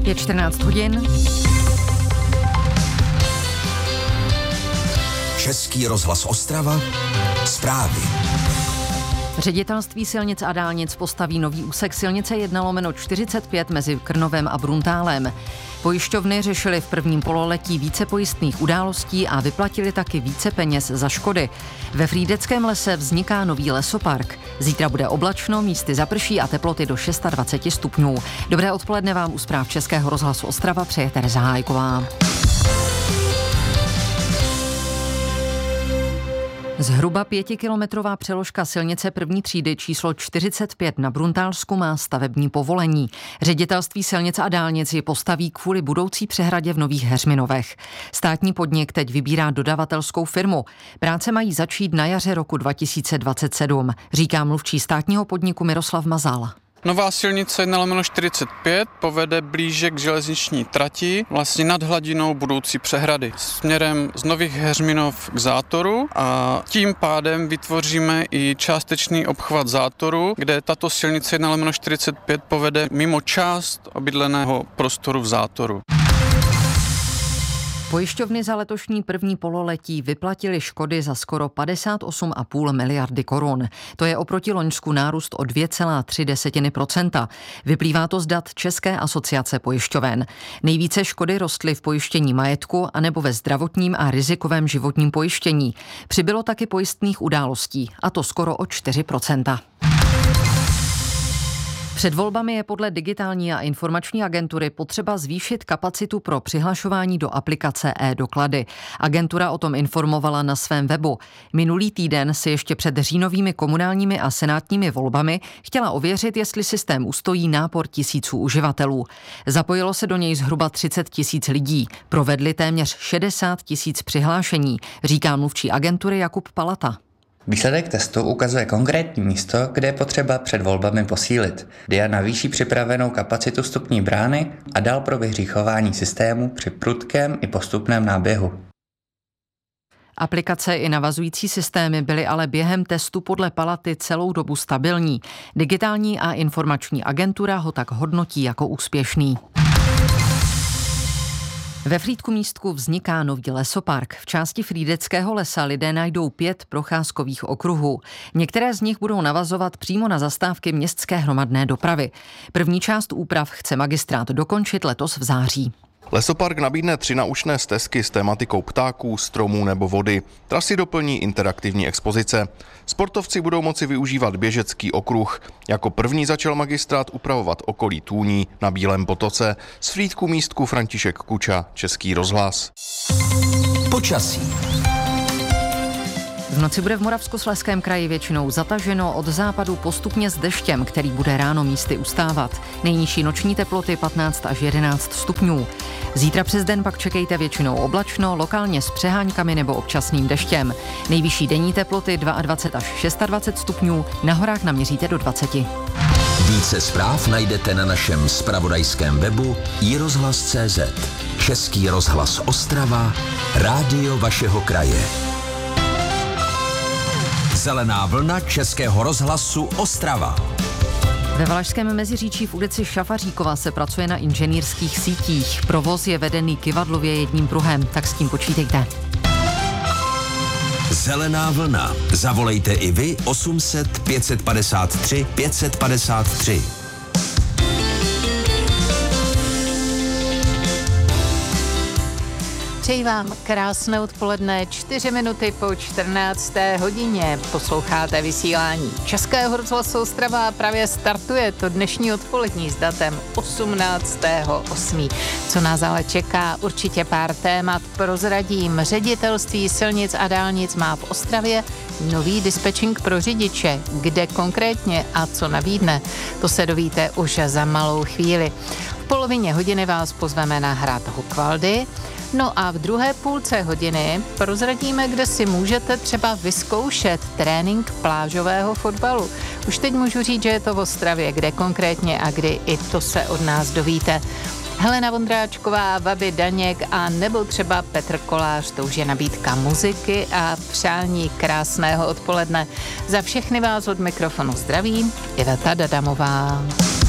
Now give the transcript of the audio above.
Je 14 hodin. Český rozhlas Ostrava. Zprávy. Ředitelství silnic a dálnic postaví nový úsek silnice 1/45 mezi Krnovem a Bruntálem. Pojišťovny řešily v prvním pololetí více pojistných událostí a vyplatili taky více peněz za škody. Ve Frýdeckém lese vzniká nový lesopark. Zítra bude oblačno, místy zaprší a teploty do 26 stupňů. Dobré odpoledne vám u zpráv Českého rozhlasu Ostrava přeje Tereza Hájková. Zhruba 5kilometrová přeložka silnice první třídy číslo 45 na Bruntálsku má stavební povolení. Ředitelství silnic a dálnic ji postaví kvůli budoucí přehradě v Nových Heřminovech. Státní podnik teď vybírá dodavatelskou firmu. Práce mají začít na jaře roku 2027, říká mluvčí státního podniku Miroslav Mazal. Nová silnice 1/45 povede blíže k železniční trati, vlastně nad hladinou budoucí přehrady, směrem z Nových Heřminov k Zátoru a tím pádem vytvoříme i částečný obchvat Zátoru, kde tato silnice 1/45 povede mimo část obydleného prostoru v Zátoru. Pojišťovny za letošní první pololetí vyplatily škody za skoro 58,5 miliardy korun. To je oproti loňsku nárůst o 2,3%. Vyplývá to z dat České asociace pojišťoven. Nejvíce škody rostly v pojištění majetku anebo ve zdravotním a rizikovém životním pojištění. Přibylo taky pojistných událostí, a to skoro o 4%. Před volbami je podle Digitální a informační agentury potřeba zvýšit kapacitu pro přihlašování do aplikace e-doklady. Agentura o tom informovala na svém webu. Minulý týden si ještě před říjnovými komunálními a senátními volbami chtěla ověřit, jestli systém ustojí nápor tisíců uživatelů. Zapojilo se do něj zhruba 30 000 lidí. Provedli téměř 60 000 přihlášení, říká mluvčí agentury Jakub Palata. Výsledek testu ukazuje konkrétní místo, kde je potřeba před volbami posílit. DIA navýší připravenou kapacitu vstupní brány a dál prověří chování systému při prudkém i postupném náběhu. Aplikace i navazující systémy byly ale během testu podle Palaty celou dobu stabilní. Digitální a informační agentura ho tak hodnotí jako úspěšný. Ve Frýdku-Místku vzniká nový lesopark. V části Frýdeckého lesa lidé najdou 5 procházkových okruhů. Některé z nich budou navazovat přímo na zastávky městské hromadné dopravy. První část úprav chce magistrát dokončit letos v září. Lesopark nabídne 3 naučné stezky s tématikou ptáků, stromů nebo vody. Trasy doplní interaktivní expozice. Sportovci budou moci využívat běžecký okruh. Jako první začal magistrát upravovat okolí Tůní na Bílém potoce. Z Frýdku-Místku František Kuča, Český rozhlas. Počasí. V noci bude v Moravskoslezském kraji většinou zataženo, od západu postupně s deštěm, který bude ráno místy ustávat. Nejnižší noční teploty 15 až 11 stupňů. Zítra přes den pak čekejte většinou oblačno, lokálně s přeháňkami nebo občasným deštěm. Nejvyšší denní teploty 22 až 26 stupňů, na horách naměříte do 20. Více zpráv najdete na našem zpravodajském webu iRozhlas.cz. Český rozhlas Ostrava, rádio vašeho kraje. Zelená vlna Českého rozhlasu Ostrava. Ve Valašském Meziříčí v ulici Šafaříkova se pracuje na inženýrských sítích. Provoz je vedený kyvadlově jedním pruhem, tak s tím počítejte. Zelená vlna. Zavolejte i vy 800 553 553. Přeji vám krásné odpoledne, 4 minuty po 14. hodině. Posloucháte vysílání Českého rozhlasu Ostrava a právě startuje to dnešní odpolední s datem 18.8. Co nás ale čeká, určitě pár témat prozradím. Ředitelství silnic a dálnic má v Ostravě nový dispečing pro řidiče. Kde konkrétně a co nabídne, to se dovíte už za malou chvíli. V polovině hodiny vás pozveme na hrad Hukvaldy. No a v druhé půlce hodiny prozradíme, kde si můžete třeba vyzkoušet trénink plážového fotbalu. Už teď můžu říct, že je to v Ostravě, kde konkrétně a kdy, i to se od nás dovíte. Helena Vondráčková, Vaby Daněk a nebo třeba Petr Kolář, to už je nabídka muziky a přání krásného odpoledne. Za všechny vás od mikrofonu zdravím Iveta Dadamová.